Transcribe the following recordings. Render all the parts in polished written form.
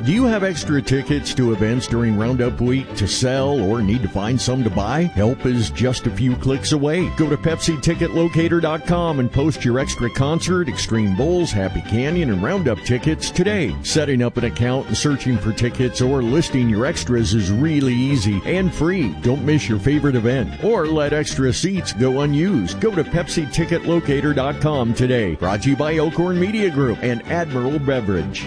Do you have extra tickets to events during Roundup Week to sell or need to find some to buy? Help is just a few clicks away. Go to PepsiTicketLocator.com and post your extra concert, Extreme Bowls, Happy Canyon, and Roundup tickets today. Setting up an account and searching for tickets or listing your extras is really easy and free. Don't miss your favorite event or let extra seats go unused. Go to PepsiTicketLocator.com today. Brought to you by Elkhorn Media Group and Admiral Beverage.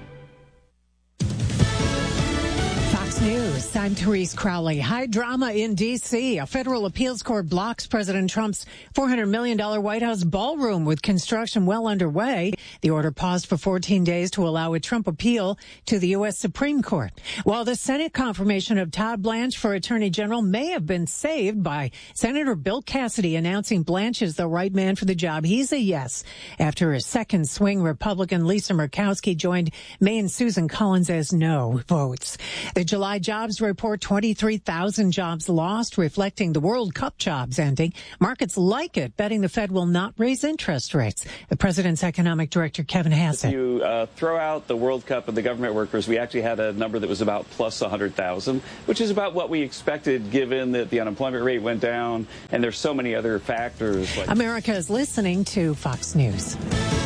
News. I'm Therese Crowley. High drama in D.C. A federal appeals court blocks President Trump's $400 million White House ballroom with construction well underway. The order paused for 14 days to allow a Trump appeal to the U.S. Supreme Court. While the Senate confirmation of Todd Blanche for Attorney General may have been saved by Senator Bill Cassidy announcing Blanche is the right man for the job, he's a yes after a second swing Republican Lisa Murkowski joined Maine Susan Collins as no votes. The July jobs report 23,000 jobs lost, reflecting the World Cup jobs ending. Markets like it, betting the Fed will not raise interest rates. The president's economic director, Kevin Hassett. If you throw out the World Cup and the government workers, we actually had a number that was about plus 100,000, which is about what we expected given that the unemployment rate went down and there's so many other factors. America is listening to Fox News.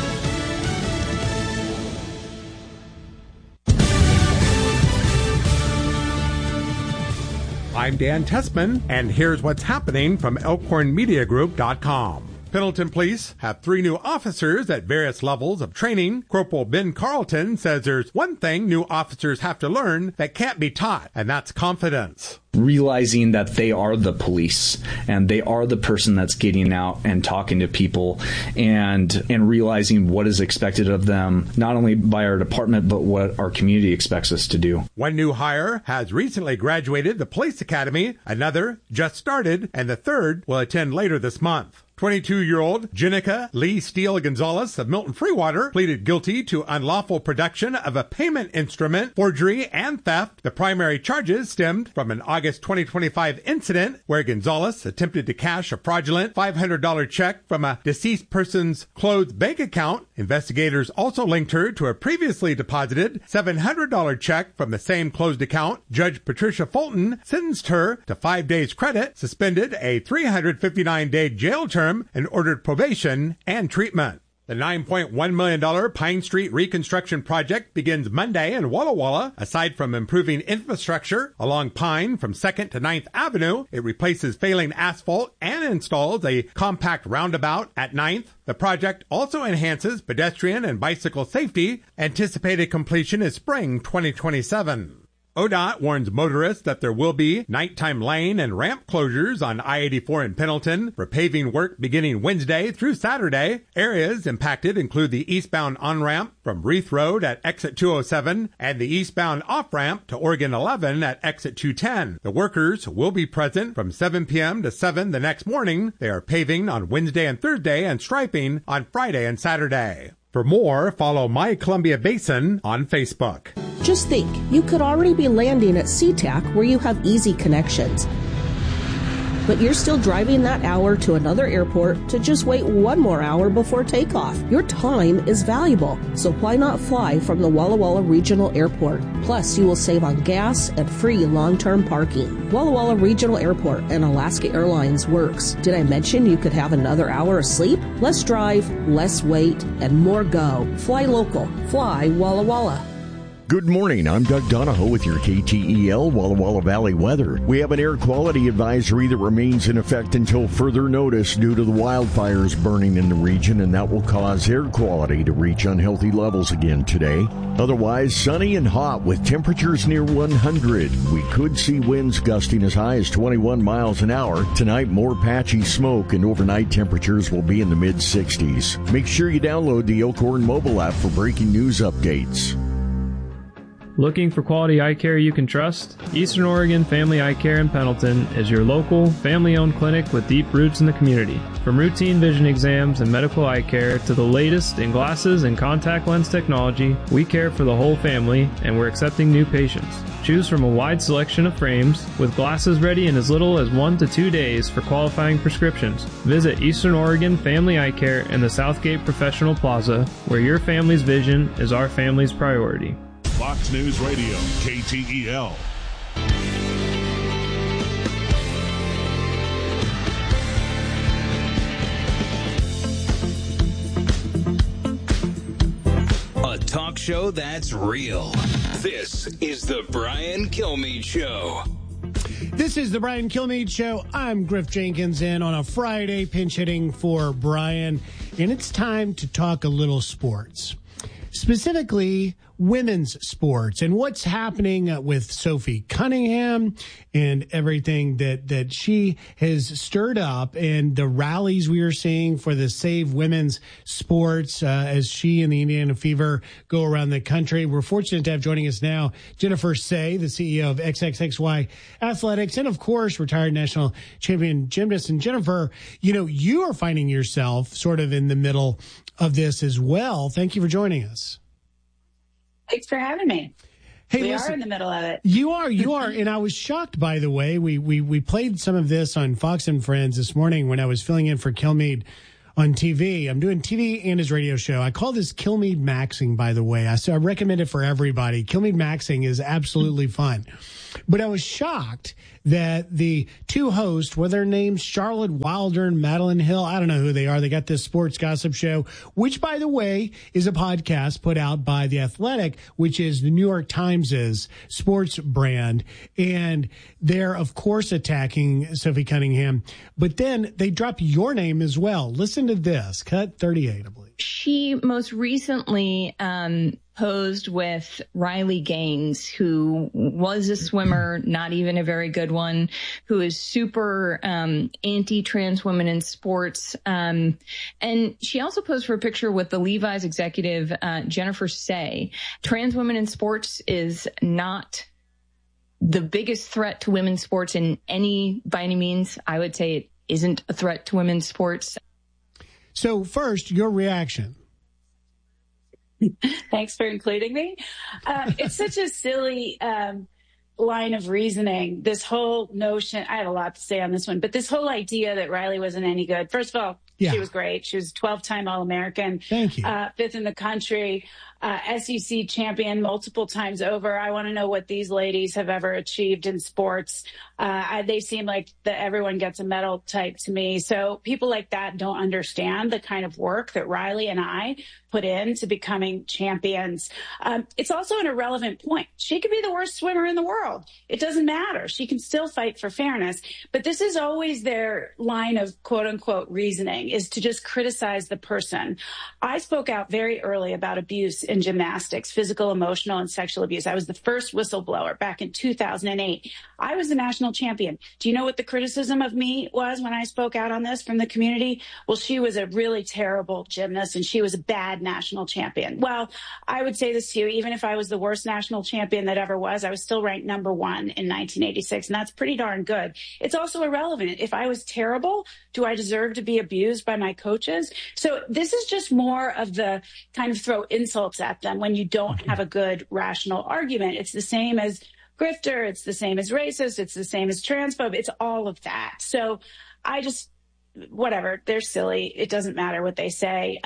I'm Dan Tessman, and here's what's happening from ElkhornMediaGroup.com. Pendleton Police have 3 new officers at various levels of training. Corporal Ben Carlton says there's one thing new officers have to learn that can't be taught, and that's confidence. Realizing that they are the police and they are the person that's getting out and talking to people and realizing what is expected of them, not only by our department, but what our community expects us to do. One new hire has recently graduated the police academy, another just started, and the third will attend later this month. 22-year-old Jenica Lee Steele Gonzalez of Milton Freewater pleaded guilty to unlawful production of a payment instrument, forgery, and theft. The primary charges stemmed from an August 2025 incident where Gonzalez attempted to cash a fraudulent $500 check from a deceased person's closed bank account. Investigators also linked her to a previously deposited $700 check from the same closed account. Judge Patricia Fulton sentenced her to 5 days credit, suspended a 359-day jail term, and ordered probation and treatment. The $9.1 million Pine Street reconstruction project begins Monday in Walla Walla. Aside from improving infrastructure along Pine from 2nd to 9th Avenue, it replaces failing asphalt and installs a compact roundabout at 9th. The project also enhances pedestrian and bicycle safety. Anticipated completion is spring 2027. ODOT warns motorists that there will be nighttime lane and ramp closures on I-84 in Pendleton for paving work beginning Wednesday through Saturday. Areas impacted include the eastbound on-ramp from Reith Road at exit 207 and the eastbound off-ramp to Oregon 11 at exit 210. The workers will be present from 7 p.m. to 7 the next morning. They are paving on Wednesday and Thursday and striping on Friday and Saturday. For more, follow My Columbia Basin on Facebook. Just think, you could already be landing at SeaTac where you have easy connections. But you're still driving that hour to another airport to just wait 1 more hour before takeoff. Your time is valuable, so why not fly from the Walla Walla Regional Airport? Plus, you will save on gas and free long-term parking. Walla Walla Regional Airport and Alaska Airlines works. Did I mention you could have another hour of sleep? Less drive, less wait, and more go. Fly local. Fly Walla Walla. Good morning. I'm Doug Donahoe with your KTEL Walla Walla Valley weather. We have an air quality advisory that remains in effect until further notice due to the wildfires burning in the region, and that will cause air quality to reach unhealthy levels again today. Otherwise, sunny and hot with temperatures near 100. We could see winds gusting as high as 21 miles an hour. Tonight, more patchy smoke and overnight temperatures will be in the mid-60s. Make sure you download the Elkhorn mobile app for breaking news updates. Looking for quality eye care you can trust? Eastern Oregon Family Eye Care in Pendleton is your local, family-owned clinic with deep roots in the community. From routine vision exams and medical eye care to the latest in glasses and contact lens technology, we care for the whole family, and we're accepting new patients. Choose from a wide selection of frames, with glasses ready in as little as 1 to 2 days for qualifying prescriptions. Visit Eastern Oregon Family Eye Care in the Southgate Professional Plaza, where your family's vision is our family's priority. Fox News Radio, KTEL. A talk show that's real. This is the Brian Kilmeade Show. This is the Brian Kilmeade Show. I'm Griff Jenkins in on a Friday, pinch hitting for Brian, and it's time to talk a little sports. Specifically, women's sports and what's happening with Sophie Cunningham and everything that she has stirred up and the rallies we are seeing for the Save Women's Sports as she and the Indiana Fever go around the country. We're fortunate to have joining us now Jennifer Say, the CEO of XXXY Athletics, and of course, retired national champion gymnast. And Jennifer, you are finding yourself sort of in the middle of this as well. Thank you for joining us. Thanks for having me. Hey, we listen, are in the middle of it. You are. And I was shocked, by the way. We played some of this on Fox and Friends this morning when I was filling in for Kilmeade on TV. I'm doing TV and his radio show. I call this Kilmeade Maxing, by the way. I recommend it for everybody. Kilmeade Maxing is absolutely fun. But I was shocked that the two hosts, were their names Charlotte Wilder and Madeline Hill, I don't know who they are. They got this sports gossip show, which, by the way, is a podcast put out by The Athletic, which is the New York Times' sports brand. And they're, of course, attacking Sophie Cunningham. But then they drop your name as well. Listen to this. Cut 38, I believe. She most recently posed with Riley Gaines, who was a swimmer, not even a very good one, who is super anti-trans women in sports. And she also posed for a picture with the Levi's executive, Jennifer Say. Trans women in sports is not the biggest threat to women's sports by any means. I would say it isn't a threat to women's sports. So first, your reaction. Thanks for including me. It's such a silly line of reasoning. This whole notion, I have a lot to say on this one, but this whole idea that Riley wasn't any good. First of all, She was great. She was 12-time All-American. Thank you. Fifth in the country, SEC champion multiple times over. I want to know what these ladies have ever achieved in sports. They seem like the everyone gets a medal type to me. So people like that don't understand the kind of work that Riley and I put into becoming champions. It's also an irrelevant point. She could be the worst swimmer in the world. It doesn't matter. She can still fight for fairness. But this is always their line of quote unquote reasoning, is to just criticize the person. I spoke out very early about abuse in gymnastics, physical, emotional, and sexual abuse. I was the first whistleblower back in 2008. I was the national champion. Do you know what the criticism of me was when I spoke out on this from the community? Well, she was a really terrible gymnast and she was a bad national champion. Well, I would say this to you, even if I was the worst national champion that ever was, I was still ranked number one in 1986. And that's pretty darn good. It's also irrelevant. If I was terrible, do I deserve to be abused by my coaches? So this is just more of the kind of throw insults at them when you don't have a good rational argument. It's the same as grifter. It's the same as racist. It's the same as transphobe. It's all of that. So I just, whatever, they're silly. It doesn't matter what they say.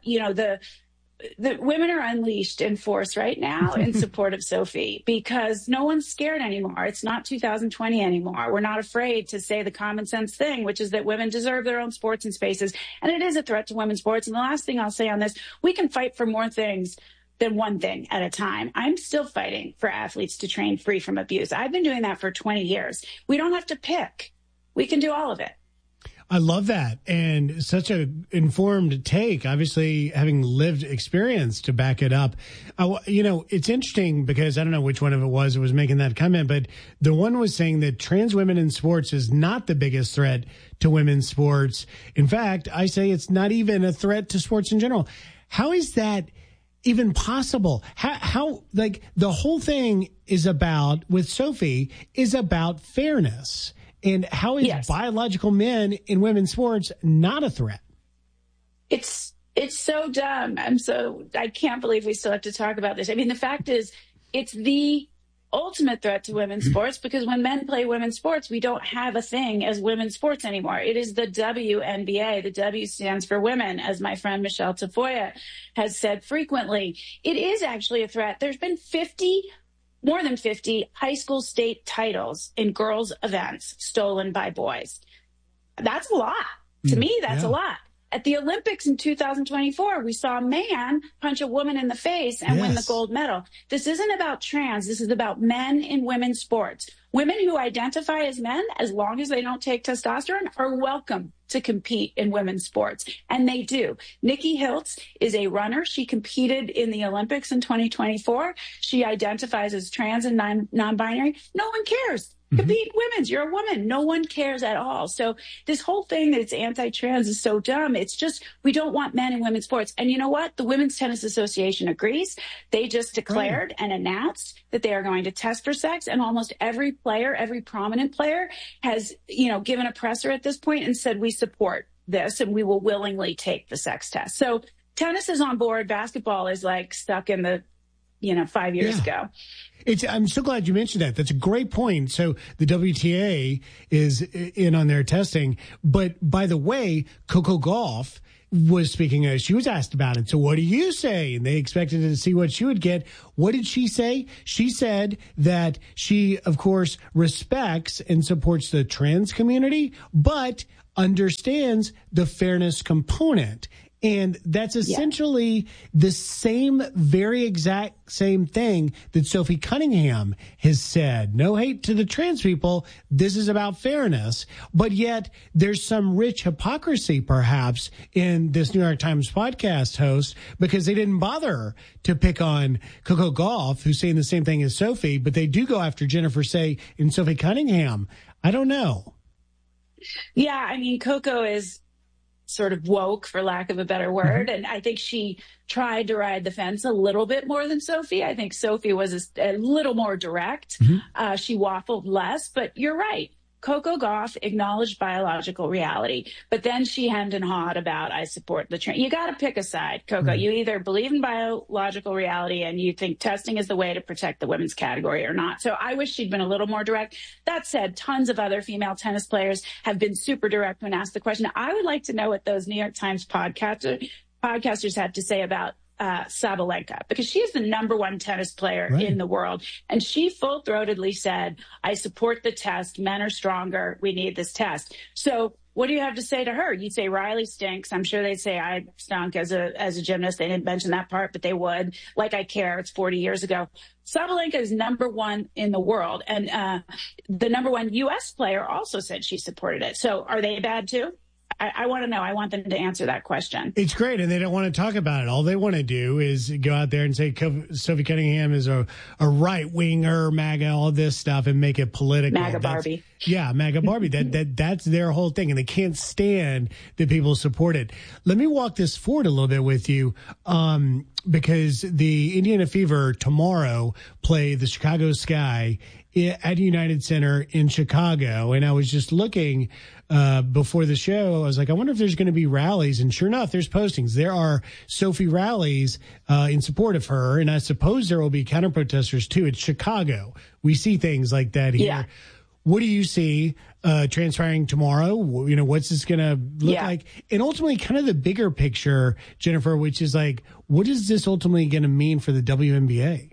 The women are unleashed in force right now in support of Sophie because no one's scared anymore. It's not 2020 anymore. We're not afraid to say the common sense thing, which is that women deserve their own sports and spaces. And it is a threat to women's sports. And the last thing I'll say on this, we can fight for more things than one thing at a time. I'm still fighting for athletes to train free from abuse. I've been doing that for 20 years. We don't have to pick. We can do all of it. I love that. And such an informed take, obviously having lived experience to back it up. It's interesting because I don't know which one of it was making that comment, but the one was saying that trans women in sports is not the biggest threat to women's sports. In fact, I say it's not even a threat to sports in general. How is that even possible? How the whole thing is about, with Sophie, is about fairness. And how is biological men in women's sports not a threat? It's so dumb. I can't believe we still have to talk about this. I mean, the fact is, it's the ultimate threat to women's sports, because when men play women's sports, we don't have a thing as women's sports anymore. It is the WNBA. The W stands for women, as my friend Michelle Tafoya has said frequently. It is actually a threat. There's been more than 50 high school state titles in girls' events stolen by boys. That's a lot. To me, that's a lot. At the Olympics in 2024, we saw a man punch a woman in the face and win the gold medal. This isn't about trans. This is about men in women's sports. Women who identify as men, as long as they don't take testosterone, are welcome to compete in women's sports. And they do. Nikki Hiltz is a runner. She competed in the Olympics in 2024. She identifies as trans and non-binary. No one cares. Compete in women's. You're a woman. No one cares at all. So this whole thing that it's anti-trans is so dumb. It's just, we don't want men in women's sports. And you know what? The Women's Tennis Association agrees. They just declared and announced that they are going to test for sex. And almost every player, every prominent player has, given a presser at this point and said, we support this and we will willingly take the sex test. So tennis is on board. Basketball is like stuck in the, 5 years ago. I'm so glad you mentioned that. That's a great point. So the WTA is in on their testing. But by the way, Coco Gauff was speaking. She was asked about it. So what do you say? And they expected to see what she would get. What did she say? She said that she, of course, respects and supports the trans community, but understands the fairness component. And that's essentially the very exact same thing that Sophie Cunningham has said. No hate to the trans people. This is about fairness. But yet there's some rich hypocrisy, perhaps, in this New York Times podcast host, because they didn't bother to pick on Coco Gauff, who's saying the same thing as Sophie, but they do go after Jennifer Say and Sophie Cunningham. I don't know. Yeah, I mean, Coco is sort of woke, for lack of a better word. And I think she tried to ride the fence a little bit more than Sophie. I think Sophie was a little more direct. She waffled less, but you're right. Coco Gauff acknowledged biological reality, but then she hemmed and hawed about, I support the trans. You got to pick a side, Coco. You either believe in biological reality and you think testing is the way to protect the women's category or not. So I wish she'd been a little more direct. That said, tons of other female tennis players have been super direct when asked the question. I would like to know what those New York Times podcasters had to say about Sabalenka, because she is the number one tennis player in the world. And she full-throatedly said, I support the test. Men are stronger. We need this test. So what do you have to say to her? You'd say Riley stinks. I'm sure they'd say I stunk as a gymnast. They didn't mention that part, but they would. Like I care. It's 40 years ago. Sabalenka is number one in the world. And the number one U.S. player also said she supported it. So are they bad too? I want to know. I want them to answer that question. It's great, and they don't want to talk about it. All they want to do is go out there and say Sophie Cunningham is a right-winger, MAGA, all this stuff, and make it political. MAGA Barbie. Yeah, MAGA Barbie. That's their whole thing, and they can't stand that people support it. Let me walk this forward a little bit with you, because the Indiana Fever tomorrow play the Chicago Sky at United Center in Chicago. And I was just looking before the show. I was like, I wonder if there's going to be rallies. And sure enough, there's postings. There are Sophie rallies in support of her. And I suppose there will be counter protesters too. It's Chicago. We see things like that here. Yeah. What do you see transpiring tomorrow? What's this going to look like? And ultimately, kind of the bigger picture, Jennifer, which is like, what is this ultimately going to mean for the WNBA?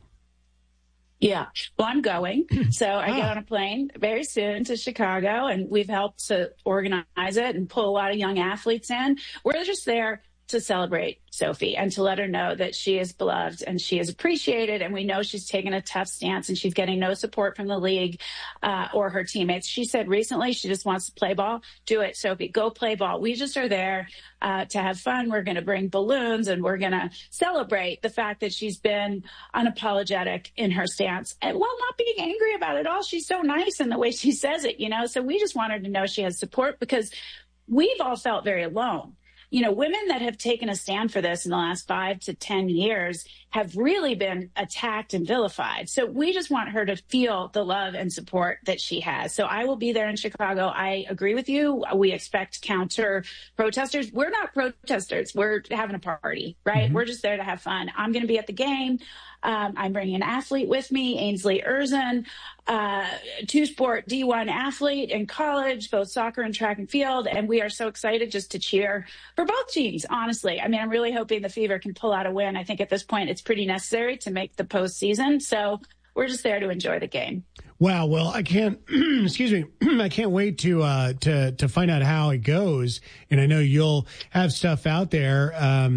Yeah. Well, I'm going. So I get on a plane very soon to Chicago, and we've helped to organize it and pull a lot of young athletes in. We're just there to celebrate Sophie and to let her know that she is beloved and she is appreciated. And we know she's taken a tough stance and she's getting no support from the league or her teammates. She said recently she just wants to play ball. Do it, Sophie. Go play ball. We just are there to have fun. We're going to bring balloons and we're going to celebrate the fact that she's been unapologetic in her stance and while not being angry about it all. She's so nice in the way she says it, So we just want her to know she has support because we've all felt very alone. women that have taken a stand for this in the last 5 to 10 years have really been attacked and vilified. So we just want her to feel the love and support that she has. So I will be there in Chicago. I agree with you. We expect counter protesters. We're not protesters. We're having a party, right? Mm-hmm. We're just there to have fun. I'm going to be at the game. I'm bringing an athlete with me, Ainsley Erzin, two-sport D1 athlete in college, both soccer and track and field. And we are so excited just to cheer for both teams, honestly. I mean, I'm really hoping the Fever can pull out a win. I think at this point it's pretty necessary to make the postseason. So we're just there to enjoy the game. Wow. Well, I can't, excuse me, I can't wait to find out how it goes. And I know you'll have stuff out there.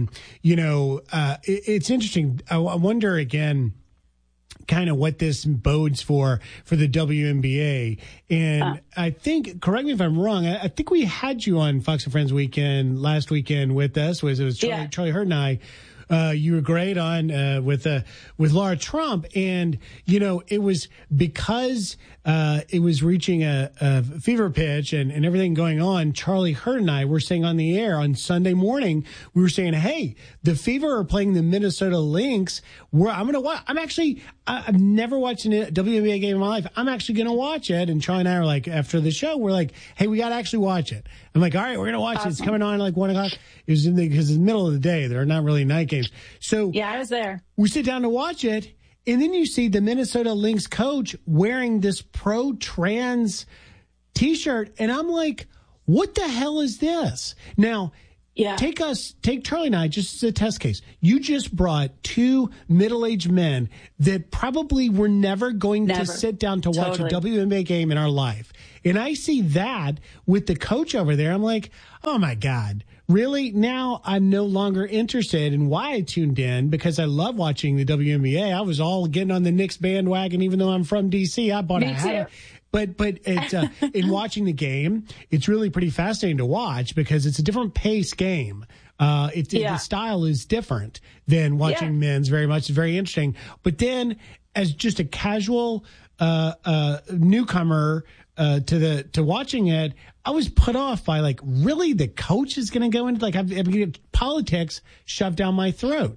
It's interesting. I wonder again, kind of what this bodes for the WNBA. And I think, correct me if I'm wrong, I think we had you on Fox and Friends last weekend with us. It was Charlie Hurt and I. You were great on with Laura Trump, and it was because it was reaching a fever pitch and everything going on. Charlie Hurt and I were saying on the air on Sunday morning, we were saying, "Hey, the Fever are playing the Minnesota Lynx. I'm going to watch. I've never watched a WNBA game in my life. I'm actually going to watch it." And Charlie and I are like, after the show, we're like, "Hey, we got to actually watch it." I'm like, "All right, we're going to watch it. It's coming on like 1 o'clock." It was because it's the middle of the day. They're not really night games. So yeah, I was there. We sit down to watch it, and then you see the Minnesota Lynx coach wearing this pro-trans T-shirt, and I'm like, "What the hell is this?" Now, take Charlie and I just as a test case. You just brought two middle-aged men that probably were never going to sit down to watch a WNBA game in our life, and I see that with the coach over there. I'm like, "Oh my God." Really? Now I'm no longer interested in why I tuned in, because I love watching the WNBA. I was all getting on the Knicks bandwagon, even though I'm from D.C. I bought a hat. But it's in watching the game, it's really pretty fascinating to watch because it's a different pace game. The style is different than watching men's very much. It's very interesting. But then as just a casual newcomer to watching it, I was put off by like, really, the coach is going to go into I'm getting politics shoved down my throat.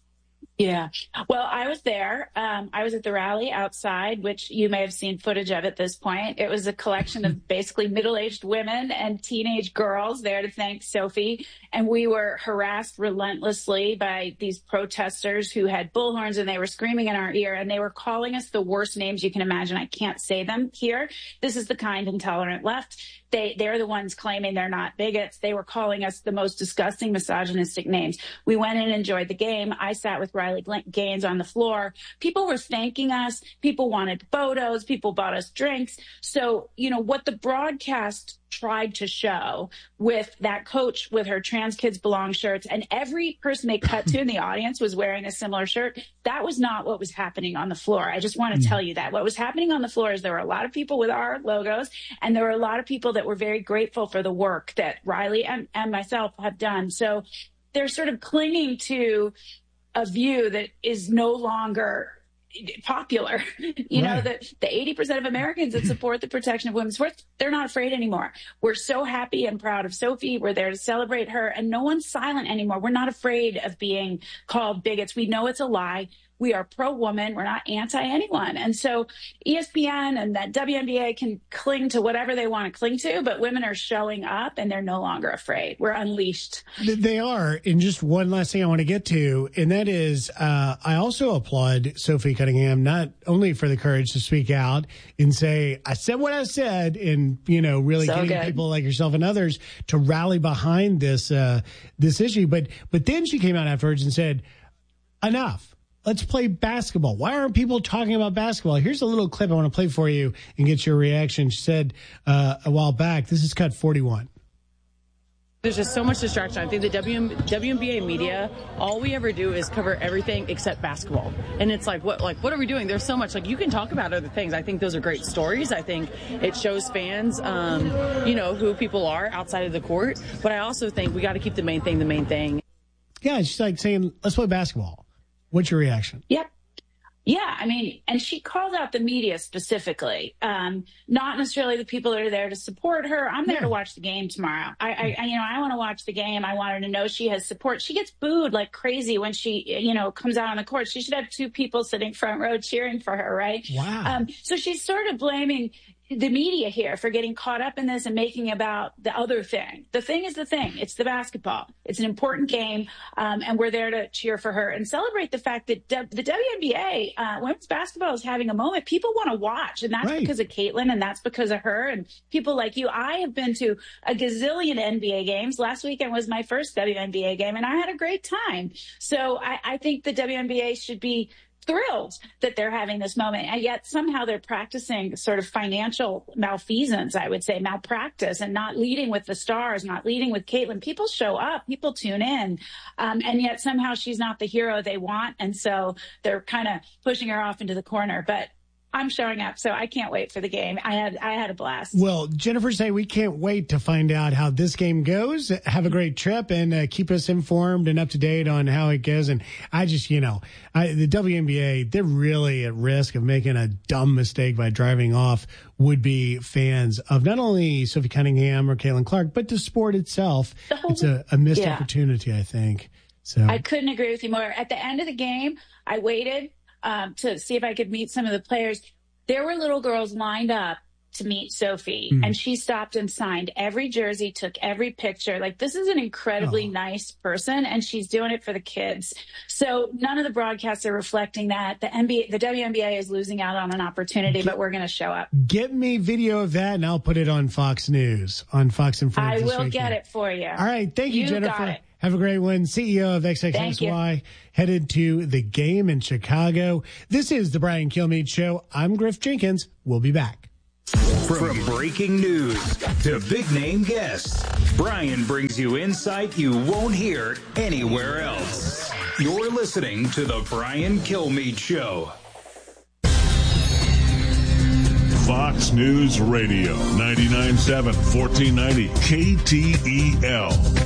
Yeah. Well, I was there. I was at the rally outside, which you may have seen footage of at this point. It was a collection of basically middle-aged women and teenage girls there to thank Sophie. And we were harassed relentlessly by these protesters who had bullhorns, and they were screaming in our ear, and they were calling us the worst names you can imagine. I can't say them here. This is the kind, intolerant left. They're the ones claiming they're not bigots. They were calling us the most disgusting, misogynistic names. We went in and enjoyed the game. I sat with Riley Gaines on the floor. People were thanking us. People wanted photos. People bought us drinks. So, what the broadcast tried to show with that coach with her Trans Kids Belong shirts, and every person they cut to in the audience was wearing a similar shirt, that was not what was happening on the floor. I just want to tell you that. What was happening on the floor is there were a lot of people with our logos, and there were a lot of people that were very grateful for the work that Riley and myself have done. So they're sort of clinging to a view that is no longer popular. That the 80% of Americans that support the protection of women's sports, they're not afraid anymore. We're so happy and proud of Sophie. We're there to celebrate her, and no one's silent anymore. We're not afraid of being called bigots. We know it's a lie. We are pro-woman. We're not anti-anyone. And so ESPN and that WNBA can cling to whatever they want to cling to, but women are showing up, and they're no longer afraid. We're unleashed. They are. And just one last thing I want to get to, and that is I also applaud Sophie Cunningham, not only for the courage to speak out and say, I said what I said, and, really getting people like yourself and others to rally behind this issue. But then she came out afterwards and said, enough. Let's play basketball. Why aren't people talking about basketball? Here's a little clip I want to play for you and get your reaction. She said a while back, this is cut 41. There's just so much distraction. I think the WNBA media, all we ever do is cover everything except basketball. And it's what are we doing? There's so much. You can talk about other things. I think those are great stories. I think it shows fans, who people are outside of the court. But I also think we got to keep the main thing the main thing. Yeah, she's saying, let's play basketball. What's your reaction? Yep. Yeah, I mean, and she called out the media specifically, not necessarily the people that are there to support her. I'm there to watch the game tomorrow. I want to watch the game. I want her to know she has support. She gets booed like crazy when she, comes out on the court. She should have 2 people sitting front row cheering for her, right? Wow. So she's sort of blaming the media here for getting caught up in this and making about the other thing. The thing is the thing. It's the basketball. It's an important game, and we're there to cheer for her and celebrate the fact that the WNBA, women's basketball is having a moment. People want to watch, and that's because of Caitlin, and that's because of her and people like you. I have been to a gazillion NBA games. Last weekend was my first WNBA game, and I had a great time. So I think the WNBA should be thrilled that they're having this moment, and yet somehow they're practicing sort of financial malfeasance, I would say, malpractice, and not leading with the stars, not leading with Caitlin. People show up, people tune in, and yet somehow she's not the hero they want, and so they're kind of pushing her off into the corner. But I'm showing up, so I can't wait for the game. I had a blast. Well, Jennifer say we can't wait to find out how this game goes. Have a great trip and keep us informed and up to date on how it goes. And I just, the WNBA, they're really at risk of making a dumb mistake by driving off would-be fans of not only Sophie Cunningham or Caitlin Clark, but the sport itself. It's a missed opportunity, I think. So I couldn't agree with you more. At the end of the game, I waited to see if I could meet some of the players. There were little girls lined up to meet Sophie, and she stopped and signed every jersey, took every picture. Like, this is an incredibly nice person, and she's doing it for the kids. So none of the broadcasts are reflecting that. The WNBA is losing out on an opportunity, but we're going to show up. Get me video of that, and I'll put it on Fox News, on Fox and Friends. I will get it for you. All right. Thank you, Jennifer. Got it. Have a great one. CEO of XXXY headed to the game in Chicago. This is the Brian Kilmeade Show. I'm Griff Jenkins. We'll be back. From breaking news to big name guests, Brian brings you insight you won't hear anywhere else. You're listening to the Brian Kilmeade Show. Fox News Radio, 99.7, 1490 KTEL.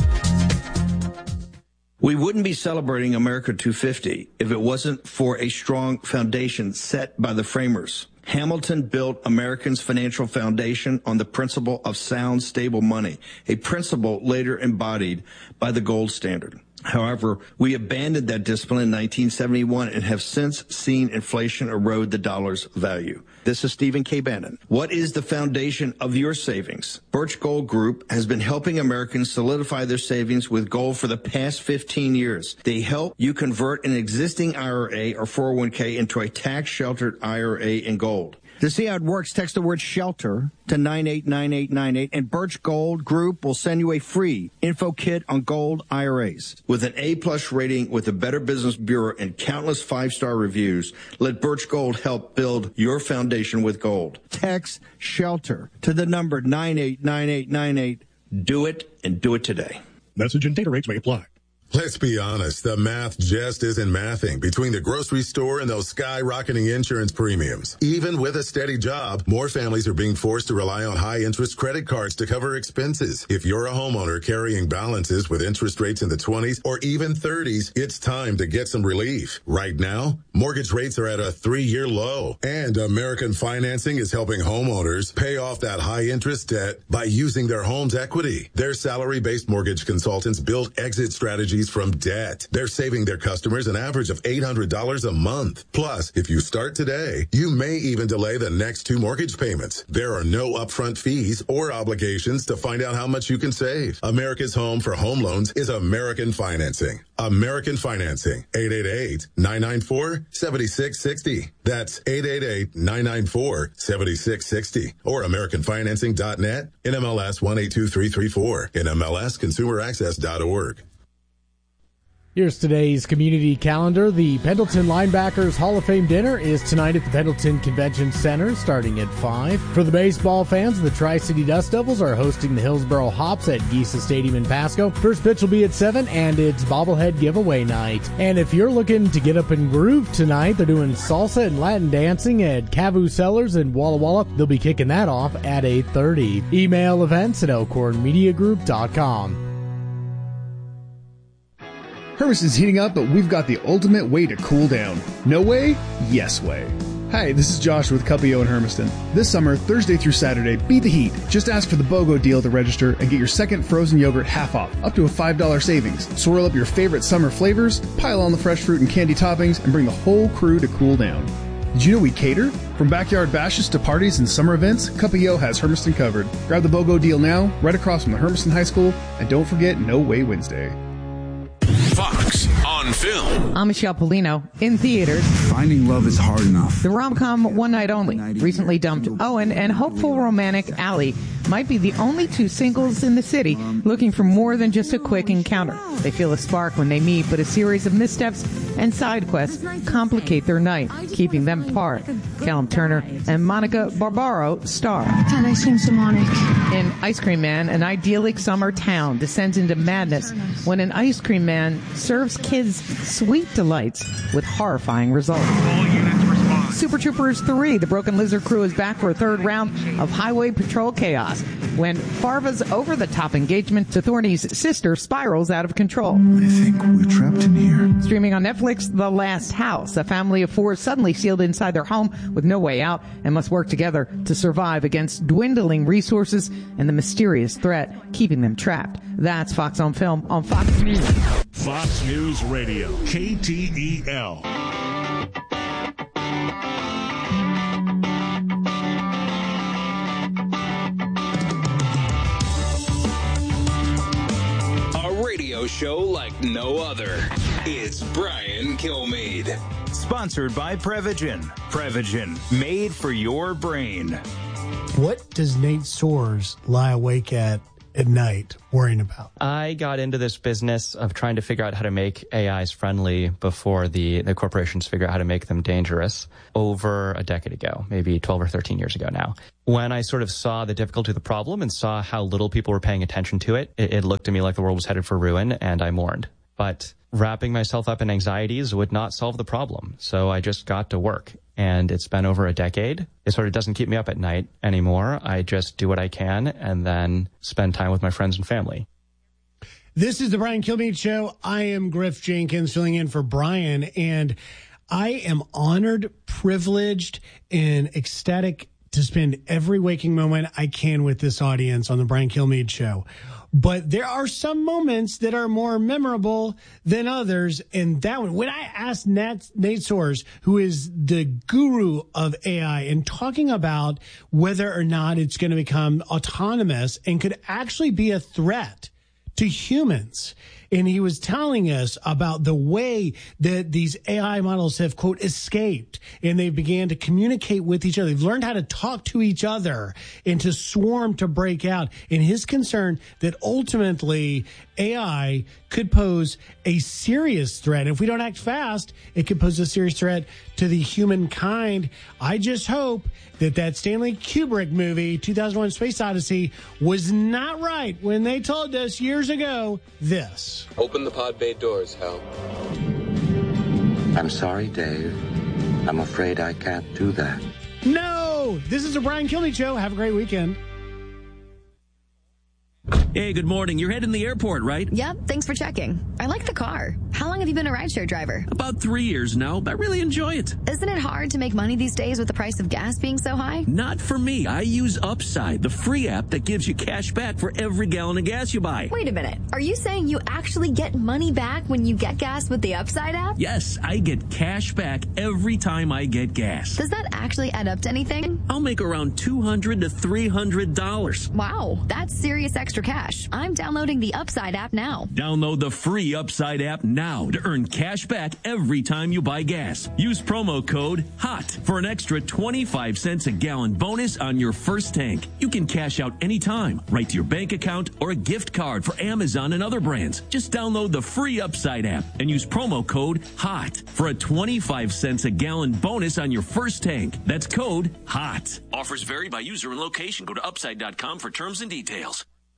We wouldn't be celebrating America 250 if it wasn't for a strong foundation set by the framers. Hamilton built Americans' financial foundation on the principle of sound, stable money, a principle later embodied by the gold standard. However, we abandoned that discipline in 1971 and have since seen inflation erode the dollar's value. This is Stephen K. Bannon. What is the foundation of your savings? Birch Gold Group has been helping Americans solidify their savings with gold for the past 15 years. They help you convert an existing IRA or 401k into a tax-sheltered IRA in gold. To see how it works, text the word SHELTER to 989898, and Birch Gold Group will send you a free info kit on gold IRAs. With an A-plus rating with the Better Business Bureau and countless 5-star reviews, let Birch Gold help build your foundation with gold. Text SHELTER to the number 989898. Do it, and do it today. Message and data rates may apply. Let's be honest, the math just isn't mathing between the grocery store and those skyrocketing insurance premiums. Even with a steady job, more families are being forced to rely on high-interest credit cards to cover expenses. If you're a homeowner carrying balances with interest rates in the 20s or even 30s, it's time to get some relief. Right now, mortgage rates are at a 3-year low, and American Financing is helping homeowners pay off that high-interest debt by using their home's equity. Their salary-based mortgage consultants build exit strategies from debt. They're saving their customers an average of $800 a month. Plus, if you start today, you may even delay the next 2 mortgage payments. There are no upfront fees or obligations to find out how much you can save. America's home for home loans is American Financing. American Financing, 888-994-7660. That's 888-994-7660. Or AmericanFinancing.net, NMLS 182334, NMLSConsumerAccess.org. Here's today's community calendar. The Pendleton Linebackers Hall of Fame dinner is tonight at the Pendleton Convention Center starting at 5. For the baseball fans, the Tri-City Dust Devils are hosting the Hillsboro Hops at Geisa Stadium in Pasco. First pitch will be at 7, and it's bobblehead giveaway night. And if you're looking to get up and groove tonight, they're doing salsa and Latin dancing at Cavu Cellars in Walla Walla. They'll be kicking that off at 8:30. Email events at elkhornmediagroup.com. Hermiston's heating up, but we've got the ultimate way to cool down. No way? Yes way. Hi, this is Josh with Cuppio in Hermiston. This summer, Thursday through Saturday, beat the heat. Just ask for the BOGO deal to register and get your second frozen yogurt half off, up to a $5 savings. Swirl up your favorite summer flavors, pile on the fresh fruit and candy toppings, and bring the whole crew to cool down. Did you know we cater? From backyard bashes to parties and summer events, Cuppio has Hermiston covered. Grab the BOGO deal now, right across from the Hermiston High School, and don't forget No Way Wednesday. Fox on Film. I'm Michelle Polino. In theaters, Finding Love is Hard Enough. the rom-com One Night Only. Recently dumped Owen and hopeful romantic Allie might be the only two singles in the city looking for more than just a quick encounter. They feel a spark when they meet, but a series of missteps and side quests complicate their night, keeping them apart. Callum Turner and Monica Barbaro star. Can I sing some Monica? In Ice Cream Man, an idyllic summer town descends into madness when an ice cream man serves kids sweet delights with horrifying results. Super Troopers 3, the Broken Lizard crew is back for a third round of highway patrol chaos when Farva's over-the-top engagement to Thorny's sister spirals out of control. I think we're trapped in here. Streaming on Netflix, The Last House. A family of four is suddenly sealed inside their home with no way out and must work together to survive against dwindling resources and the mysterious threat keeping them trapped. That's Fox on Film on Fox News. Fox News Radio, KTEL. Show like no other. It's Brian Kilmeade. Sponsored by Prevagen. Prevagen, made for your brain. What does Nate Soares lie awake at night worrying about? I got into this business of trying to figure out how to make AIs friendly before the corporations figure out how to make them dangerous over a decade ago, maybe 12 or 13 years ago now. When I sort of saw the difficulty of the problem and saw how little people were paying attention to it, it looked to me like the world was headed for ruin, and I mourned. But wrapping myself up in anxieties would not solve the problem, so I just got to work. And it's been over a decade. It sort of doesn't keep me up at night anymore. I just do what I can and then spend time with my friends and family. This is the Brian Kilmeade Show. I am Griff Jenkins filling in for Brian, and I am honored, privileged, and ecstatic to spend every waking moment I can with this audience on the Brian Kilmeade Show. But there are some moments that are more memorable than others. And that one, when I asked Nate Soares, who is the guru of AI, and talking about whether or not it's going to become autonomous and could actually be a threat to humans. And he was telling us about the way that these AI models have, quote, escaped, and they began to communicate with each other. They've learned how to talk to each other and to swarm to break out. And his concern that ultimately AI could pose a serious threat. If we don't act fast, it could pose a serious threat to the humankind. I just hope that Stanley Kubrick movie, 2001: Space Odyssey, was not right when they told us years ago this. Open the pod bay doors, Hal. I'm sorry, Dave. I'm afraid I can't do that. No! This is the Brian Kilmeade Show. Have a great weekend. Hey, good morning. You're heading to the airport, right? Yep, thanks for checking. I like the car. How long have you been a rideshare driver? About 3 years now. I really enjoy it. Isn't it hard to make money these days with the price of gas being so high? Not for me. I use Upside, the free app that gives you cash back for every gallon of gas you buy. Wait a minute. Are you saying you actually get money back when you get gas with the Upside app? Yes, I get cash back every time I get gas. Does that actually add up to anything? I'll make around $200 to $300. Wow, that's serious extra cash. I'm downloading the Upside app now. Download the free Upside app now to earn cash back every time you buy gas. Use promo code HOT for an extra 25 cents a gallon bonus on your first tank. You can cash out anytime, right to your bank account or a gift card for Amazon and other brands. Just download the free Upside app and use promo code HOT for a 25 cents a gallon bonus on your first tank. That's code HOT. Offers vary by user and location. Go to upside.com for terms and details.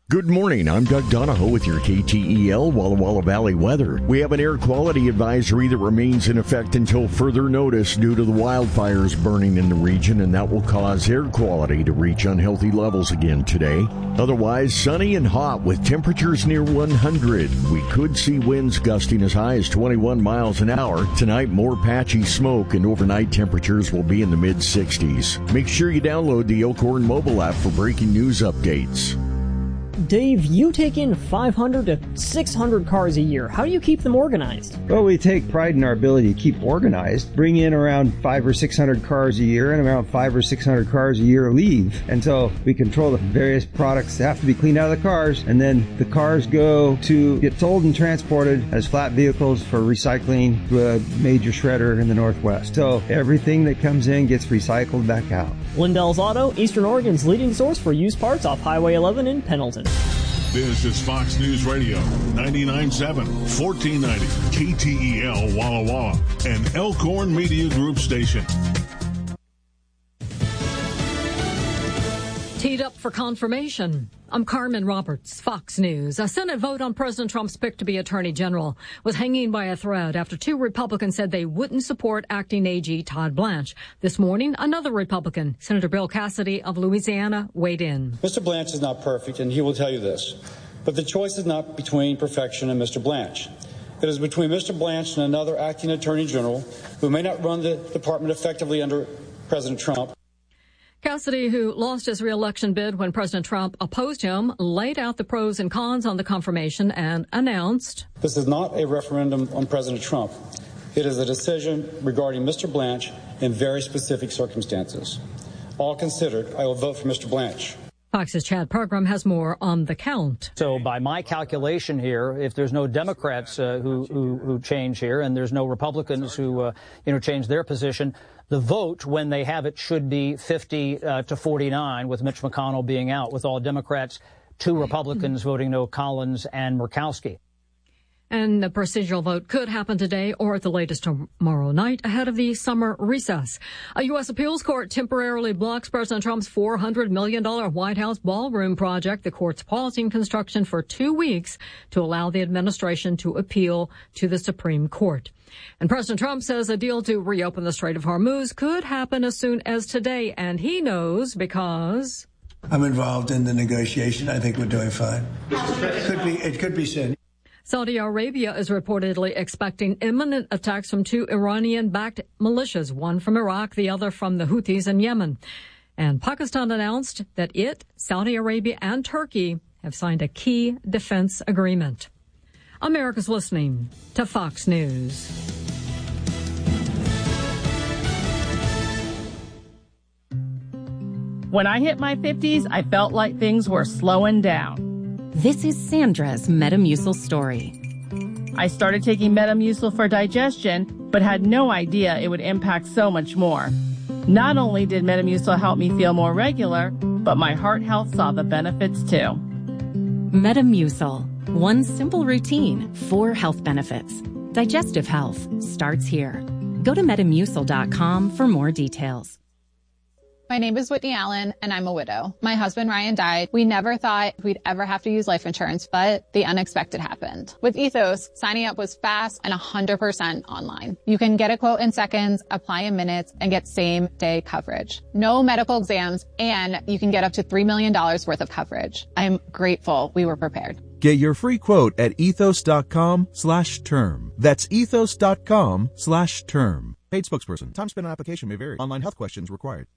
Good morning. I'm Doug Donahoe with your KTEL Walla Walla Valley weather. We have an air quality advisory that remains in effect until further notice due to the wildfires burning in the region, and that will cause air quality to reach unhealthy levels again today. Otherwise, sunny and hot with temperatures near 100. We could see winds gusting as high as 21 miles an hour. Tonight, more patchy smoke, and overnight temperatures will be in the mid-60s. Make sure you download the Elkhorn mobile app for breaking news updates. Dave, you take in 500 to 600 cars a year. How do you keep them organized? Well, we take pride in our ability to keep organized. Bring in around 500 or 600 cars a year, and around 500 or 600 cars a year leave. And so we control the various products that have to be cleaned out of the cars, and then the cars go to get sold and transported as flat vehicles for recycling to a major shredder in the Northwest. So everything that comes in gets recycled back out. Lindell's Auto, Eastern Oregon's leading source for used parts off Highway 11 in Pendleton. This is Fox News Radio, 99.7, 1490, KTEL Walla Walla, an Elkhorn Media Group station. Teed up for confirmation. I'm Carmen Roberts, Fox News. A Senate vote on President Trump's pick to be Attorney General was hanging by a thread after two Republicans said they wouldn't support acting AG Todd Blanche. This morning, another Republican, Senator Bill Cassidy of Louisiana, weighed in. Mr. Blanche is not perfect, and he will tell you this. But the choice is not between perfection and Mr. Blanche. It is between Mr. Blanche and another acting Attorney General who may not run the department effectively under President Trump. Cassidy, who lost his re-election bid when President Trump opposed him, laid out the pros and cons on the confirmation and announced, "This is not a referendum on President Trump. It is a decision regarding Mr. Blanche in very specific circumstances. All considered, I will vote for Mr. Blanche." Fox's Chad Pegram has more on the count. So by my calculation here, if there's no Democrats who change here and there's no Republicans who change their position, the vote, when they have it, should be 50 to 49, with Mitch McConnell being out, with all Democrats, 2 Republicans voting no, Collins and Murkowski. And the procedural vote could happen today or at the latest tomorrow night ahead of the summer recess. A U.S. appeals court temporarily blocks President Trump's $400 million White House ballroom project. The court's pausing construction for 2 weeks to allow the administration to appeal to the Supreme Court. And President Trump says a deal to reopen the Strait of Hormuz could happen as soon as today. And he knows because I'm involved in the negotiation. I think we're doing fine. It could be soon. Saudi Arabia is reportedly expecting imminent attacks from 2 Iranian-backed militias, one from Iraq, the other from the Houthis in Yemen. And Pakistan announced that it, Saudi Arabia, and Turkey have signed a key defense agreement. America's listening to Fox News. When I hit my 50s, I felt like things were slowing down. This is Sandra's Metamucil story. I started taking Metamucil for digestion, but had no idea it would impact so much more. Not only did Metamucil help me feel more regular, but my heart health saw the benefits too. Metamucil. One simple routine, 4 health benefits. Digestive health starts here. Go to Metamucil.com for more details. My name is Whitney Allen, and I'm a widow. My husband, Ryan, died. We never thought we'd ever have to use life insurance, but the unexpected happened. With Ethos, signing up was fast and 100% online. You can get a quote in seconds, apply in minutes, and get same-day coverage. No medical exams, and you can get up to $3 million worth of coverage. I'm grateful we were prepared. Get your free quote at ethos.com/term. That's ethos.com/term. Paid spokesperson. Time spent on application may vary. Online health questions required.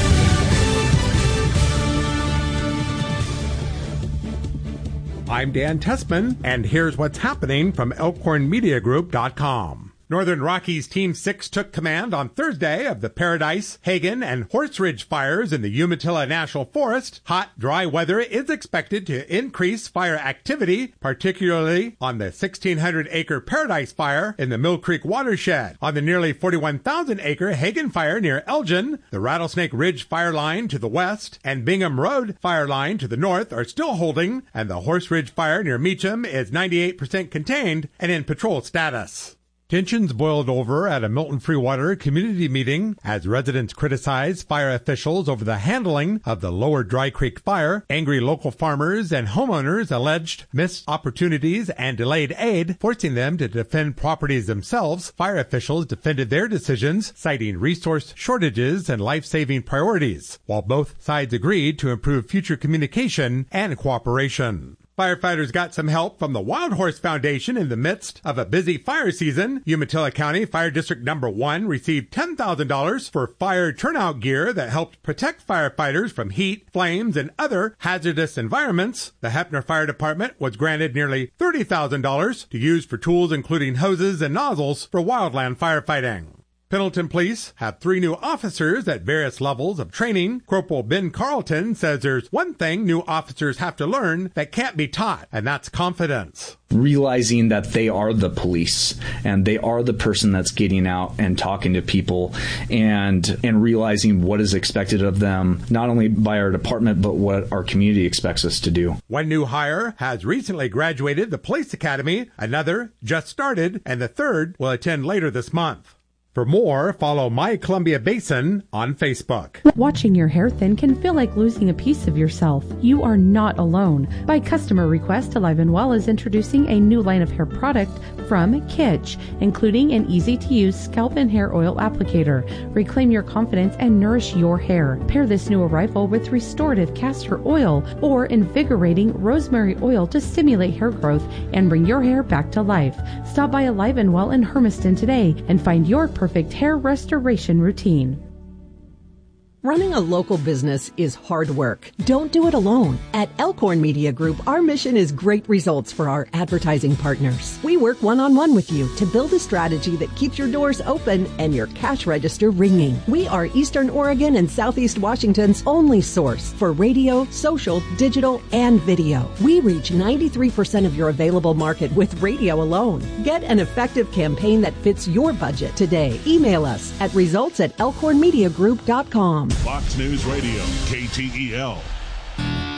I'm Dan Tessman, and here's what's happening from ElkhornMediaGroup.com. Northern Rockies Team 6 took command on Thursday of the Paradise, Hagen, and Horse Ridge fires in the Umatilla National Forest. Hot, dry weather is expected to increase fire activity, particularly on the 1,600-acre Paradise fire in the Mill Creek watershed. On the nearly 41,000-acre Hagen fire near Elgin, the Rattlesnake Ridge fire line to the west and Bingham Road fire line to the north are still holding, and the Horse Ridge fire near Meacham is 98% contained and in patrol status. Tensions boiled over at a Milton Freewater community meeting as residents criticized fire officials over the handling of the Lower Dry Creek fire. Angry local farmers and homeowners alleged missed opportunities and delayed aid, forcing them to defend properties themselves. Fire officials defended their decisions, citing resource shortages and life-saving priorities, while both sides agreed to improve future communication and cooperation. Firefighters got some help from the Wild Horse Foundation in the midst of a busy fire season. Umatilla County Fire District Number 1 received $10,000 for fire turnout gear that helped protect firefighters from heat, flames, and other hazardous environments. The Heppner Fire Department was granted nearly $30,000 to use for tools including hoses and nozzles for wildland firefighting. Pendleton Police have 3 new officers at various levels of training. Corporal Ben Carlton says there's one thing new officers have to learn that can't be taught, and that's confidence. Realizing that they are the police and they are the person that's getting out and talking to people and realizing what is expected of them, not only by our department, but what our community expects us to do. One new hire has recently graduated the Police Academy, another just started, and the third will attend later this month. For more, follow My Columbia Basin on Facebook. Watching your hair thin can feel like losing a piece of yourself. You are not alone. By customer request, Alive and Well is introducing a new line of hair product from Kitsch, including an easy-to-use scalp and hair oil applicator. Reclaim your confidence and nourish your hair. Pair this new arrival with restorative castor oil or invigorating rosemary oil to stimulate hair growth and bring your hair back to life. Stop by Alive and Well in Hermiston today and find your perfect hair restoration routine. Running a local business is hard work. Don't do it alone. At Elkhorn Media Group, our mission is great results for our advertising partners. We work one-on-one with you to build a strategy that keeps your doors open and your cash register ringing. We are Eastern Oregon and Southeast Washington's only source for radio, social, digital, and video. We reach 93% of your available market with radio alone. Get an effective campaign that fits your budget today. Email us at results@elkhornmediagroup.com. Fox News Radio, KTEL.